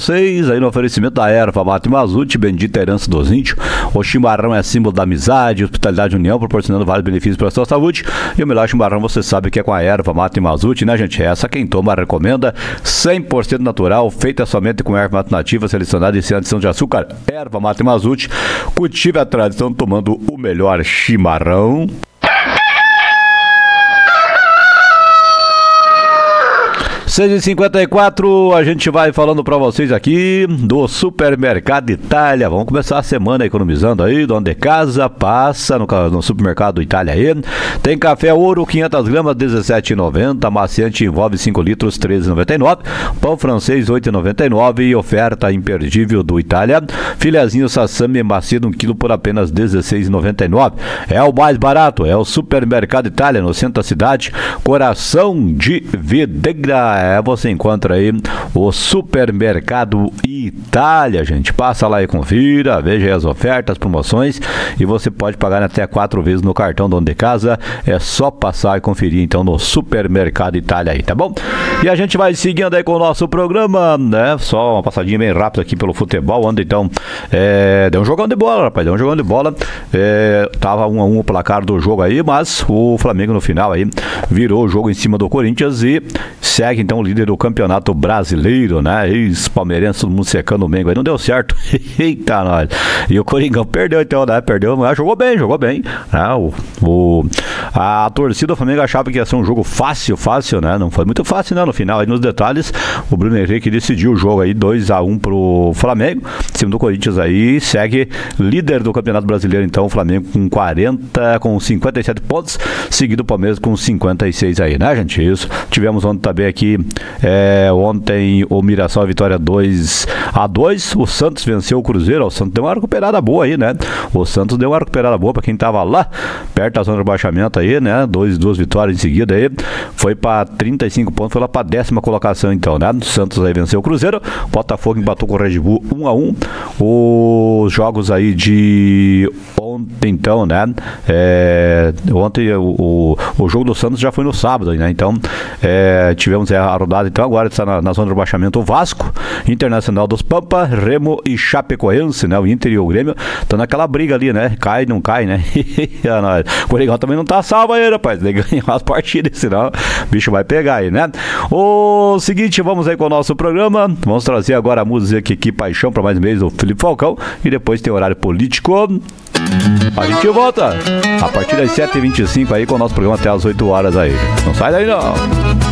vocês aí no oferecimento da Erva Mate Mazute, bendita herança dos índios. O chimarrão é símbolo da amizade, hospitalidade e união, proporcionando vários benefícios para a sua saúde. E o melhor chimarrão você sabe que é com a Erva Mate Mazute, né, gente? Essa quem toma recomenda, 100% natural, feita somente com erva mate nativa, selecionada e sem adição de açúcar. Erva Mate Mazute, cultive a tradição tomando o melhor chimarrão. 6h54, a gente vai falando pra vocês aqui do Supermercado Itália. Vamos começar a semana economizando aí, dona de casa, passa no Supermercado Itália aí. Tem café ouro, 500 gramas, R$17,90. Amaciante envolve 5 litros, R$13,99. Pão francês, R$8,99. E oferta imperdível do Itália: filezinho sassami macio, 1 quilo por apenas R$16,99. É o mais barato, é o Supermercado Itália, no centro da cidade, coração de Videira. Você encontra aí o Supermercado Itália, gente. Passa lá e confira, veja aí as ofertas, promoções, e você pode pagar até 4 vezes no cartão dono de casa. É só passar e conferir então no Supermercado Itália aí, tá bom? E a gente vai seguindo aí com o nosso programa, né? Só uma passadinha bem rápida aqui pelo futebol, onde então deu um jogão de bola, rapaz, deu um jogão de bola. Tava 1-1 o placar do jogo aí, mas o Flamengo no final aí virou o jogo em cima do Corinthians e segue então o líder do Campeonato Brasileiro, né? Ex-palmeirense, todo mundo secando o Mengo aí, não deu certo. Eita, nós. E o Coringão perdeu então, né? Perdeu, mas jogou bem, né? A torcida do Flamengo achava que ia ser um jogo fácil, né? Não foi muito fácil, né? No final, aí nos detalhes, o Bruno Henrique decidiu o jogo aí, 2-1 pro Flamengo, em cima do Corinthians aí, segue líder do Campeonato Brasileiro, então o Flamengo com 57 pontos, seguido o Palmeiras com 56 aí, né, gente? Isso. Tivemos ontem também aqui, ontem o Mirassol, vitória 2-2, o Santos venceu o Cruzeiro, o Santos deu uma recuperada boa aí, né? O Santos deu uma recuperada boa pra quem tava lá, perto da zona de rebaixamento aí, né? Duas vitórias em seguida aí, foi pra 35 pontos, foi lá pra 10ª colocação então, né? O Santos aí venceu o Cruzeiro, Botafogo empatou com o Red Bull 1-1, os jogos aí de ontem então, né? Ontem o jogo do Santos já foi no sábado, né? Então, tivemos a rodada, então agora está na zona de rebaixamento o Vasco, Internacional dos Pampa, Remo e Chapecoense, né? O Inter e o Grêmio estão naquela briga ali, né? Cai, não cai, né? O Coringão também não tá salvo aí, rapaz. Ele ganha as partidas, senão o bicho vai pegar aí, né? O seguinte, vamos aí com o nosso programa. Vamos trazer agora a música Que Paixão para mais um mês do Felipe Falcão, e depois tem horário político. A gente volta a partir das 7h25 aí com o nosso programa até as 8 horas aí. Não sai daí não.